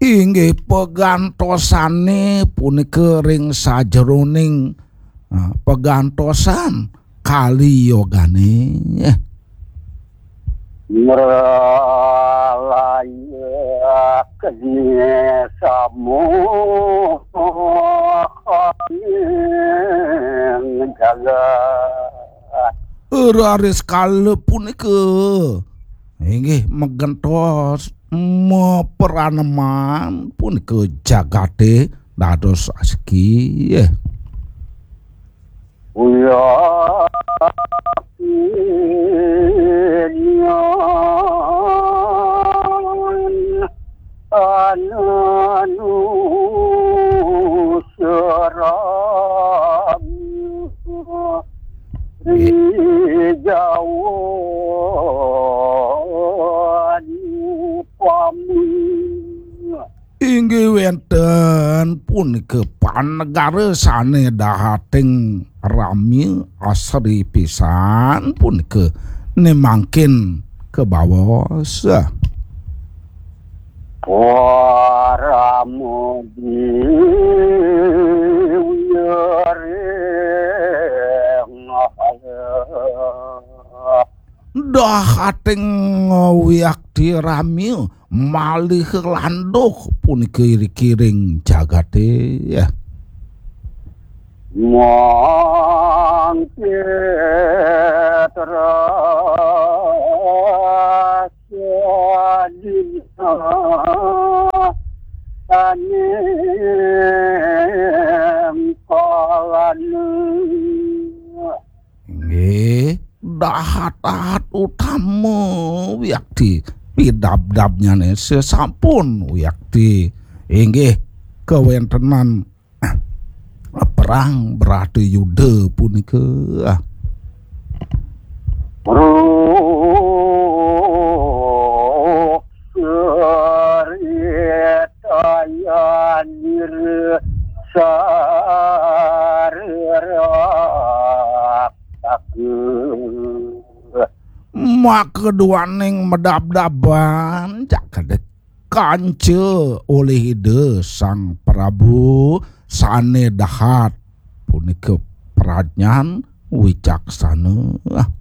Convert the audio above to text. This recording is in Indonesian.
Inggih pegantosane punika ring sajeroning pegantosan kali yogane. Meralaya kenesamu jaga Raris kale punika inggih megentos meperaneman punika jagate dados aski uya ananu seram jauh pami inggih wenten punika panegara sane dahating rami asri pisan punika nemangkin ke bawos para mudi dahating wiyak dirami malih landuk punika iri-kiring jagate mangke terasa dina tanem kalanu nggih dahat-dahat utama wiakti pidab-dabnya sesampun wiakti inggih kewentenan perang berarti yuda punika roh seritayanir sarerak makeduaning medab-daban jakadek kance oleh ide sang Prabu sane dahat punika pradnyan wicaksana